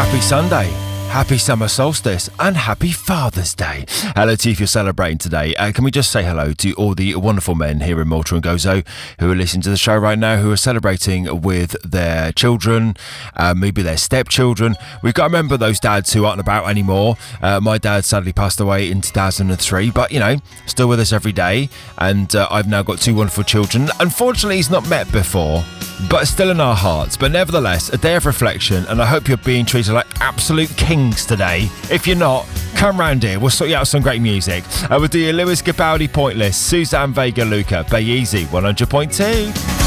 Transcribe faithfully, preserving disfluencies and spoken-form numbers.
Happy Sunday, happy summer solstice, and happy Father's Day. Hello to you if you're celebrating today. Uh, can we just say hello to all the wonderful men here in Malta and Gozo who are listening to the show right now, who are celebrating with their children, uh, maybe their stepchildren. We've got to remember those dads who aren't about anymore. Uh, my dad sadly passed away in two thousand three, but, you know, still with us every day. And uh, I've now got two wonderful children. Unfortunately, he's not met before, but still in our hearts. But nevertheless, a day of reflection, and I hope you're being treated like absolute kings today. If you're not, come round here, we'll sort you out some great music. Uh, we'll do your Lewis Capaldi Pointless, Suzanne Vega Luca, Bay Easy one hundred point two.